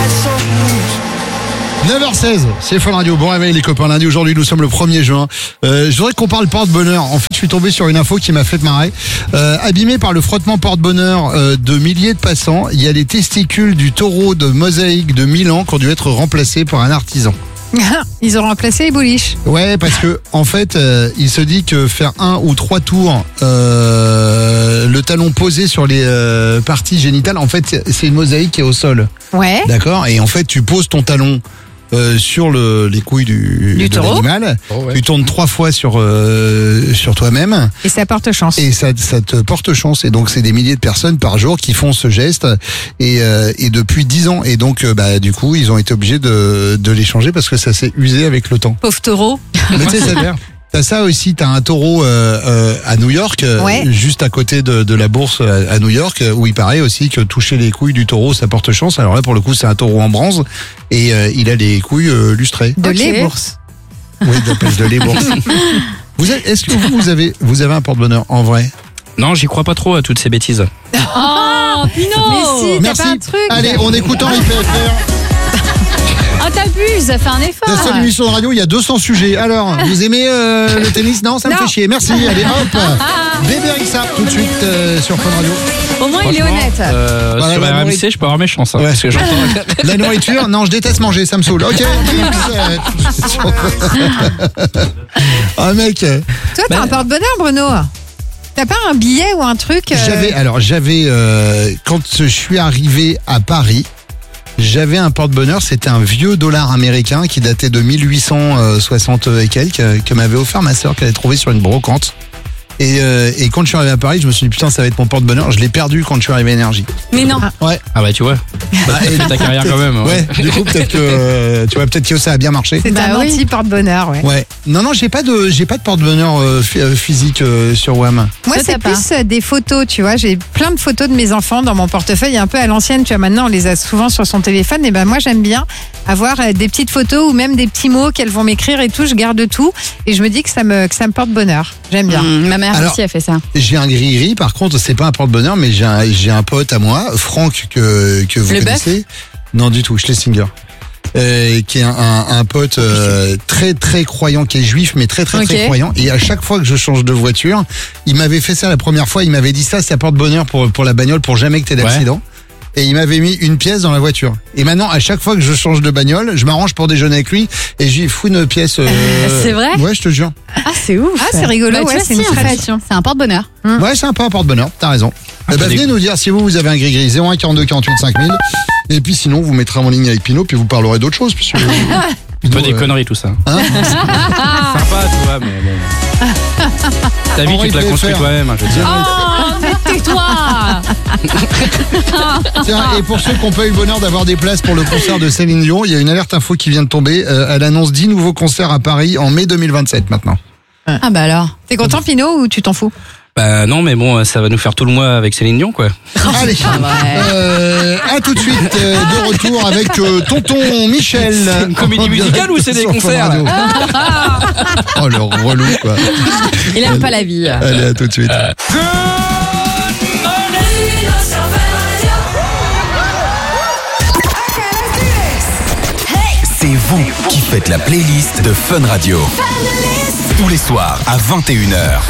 9h16, c'est Fun Radio. Bon réveil les copains, lundi aujourd'hui nous sommes le 1er juin. Je voudrais qu'on parle porte-bonheur. En fait je suis tombé sur une info qui m'a fait marrer. Abîmé par le frottement porte-bonheur de milliers de passants, il y a les testicules du taureau de mosaïque de Milan qui ont dû être remplacés par un artisan. Ils ont remplacé les bouliches. Ouais, parce que en fait, il se dit que faire 1 ou 3 tours, le talon posé sur les parties génitales, en fait, c'est une mosaïque qui est au sol. Ouais. D'accord. Et en fait, tu poses ton talon sur les couilles de l'animal. Oh, ouais. Tu tournes 3 fois sur toi-même. Et ça porte chance. Et ça te porte chance. Et donc, c'est des milliers de personnes par jour qui font ce geste. Et depuis 10 ans. Et donc, du coup, ils ont été obligés de les changer parce que ça s'est usé avec le temps. Pauvre taureau. Mais tu sais, t'as ça aussi, t'as un taureau à New York, Ouais. juste à côté de la bourse à New York, où il paraît aussi que toucher les couilles du taureau, ça porte chance. Alors là, pour le coup, c'est un taureau en bronze et il a les couilles lustrées. De Ok. lait bourse. Oui, de les bourses. Est-ce que vous avez un porte-bonheur en vrai? Non, j'y crois pas trop à toutes ces bêtises. Oh, Pino. Mais si, t'as Merci. pas un truc. Allez, on écoute Henri PFR. Oh, t'abuses, fais un effort. La seule émission de radio, il y a 200 sujets. Alors, vous aimez le tennis? Non, ça me Non. fait chier. Merci. Allez, hop. Bébé Rissa, tout de suite sur Fun Radio. Au moins, il est Franchement, honnête. Voilà, sur bah, RMC, je peux avoir mes chances. Hein, Ouais. parce que j'entends. La nourriture, non, je déteste manger, ça me saoule. Ok. Ah mec, Toi, t'as un porte-bonheur, Bruno. T'as pas un billet ou un truc j'avais quand je suis arrivé à Paris, j'avais un porte-bonheur, c'était un vieux dollar américain qui datait de 1860 et quelques, que m'avait offert ma sœur, qu'elle avait trouvé sur une brocante. Et quand je suis arrivé à Paris, je me suis dit putain, ça va être mon porte-bonheur. Je l'ai perdu quand je suis arrivé à Énergie. Mais non. Ouais. Ah bah tu vois. Tu fais ta carrière quand même. Ouais. Du coup peut-être que peut-être que ça a bien marché. C'est un oui. anti-porte-bonheur, ouais. Ouais. Non, j'ai pas de porte-bonheur physique sur WAM. Moi, Toi, c'est t'as pas. plus des photos, tu vois. J'ai plein de photos de mes enfants dans mon portefeuille, un peu à l'ancienne. Tu vois, maintenant, on les a souvent sur son téléphone. Et ben, moi, j'aime bien avoir des petites photos ou même des petits mots qu'elles vont m'écrire et tout. Je garde tout. Et je me dis que ça me porte bonheur. J'aime bien. Ma mère Alors- aussi a fait ça. J'ai un gris-gris, par contre, c'est pas un porte-bonheur, mais j'ai un pote à moi, Franck, que vous Le connaissez. Non, du tout, Schlesinger. Qui est un pote très très croyant, qui est juif, mais très très très Ok. croyant. Et à chaque fois que je change de voiture, il m'avait fait ça la première fois, il m'avait dit ça porte bonheur pour la bagnole, pour jamais que t'aies d'accident. Et il m'avait mis une pièce dans la voiture. Et maintenant, à chaque fois que je change de bagnole, je m'arrange pour déjeuner avec lui et j'y fous une pièce. C'est vrai? Ouais, je te jure. Ah, c'est ouf. Ah, c'est rigolo, Bah, tu ouais, vois, c'est si, une en fait. tradition. C'est un porte-bonheur. Ouais, c'est un peu un porte-bonheur, t'as raison. Eh ben, t'as des- venez nous dire si vous avez un gris-gris, 01 42 48 5000. Et puis sinon, vous mettrez en ligne avec Pinot, puis vous parlerez d'autres choses. Puisque Un peu des conneries tout ça. Hein Sympa, tu vois, mais bon. Ta vie, Henri tu te la peut construis faire. toi-même, hein, je veux dire. Oh, mais tais-toi. Tiens, et pour ceux qui n'ont pas eu le bonheur d'avoir des places pour le concert de Céline Dion, il y a une alerte info qui vient de tomber. Elle annonce 10 nouveaux concerts à Paris en mai 2027 maintenant. Ah bah alors. T'es content, Pinot, ou tu t'en fous? Bah non, mais bon, ça va nous faire tout le mois avec Céline Dion, quoi. Allez, à tout de suite, de retour avec tonton Michel. C'est une comédie musicale ou c'est des Sur Fun concerts, Radio. Oh le relou quoi. Il aime pas la vie. Allez, à tout de suite. C'est vous qui faites la playlist de Fun Radio. Tous les soirs à 21h.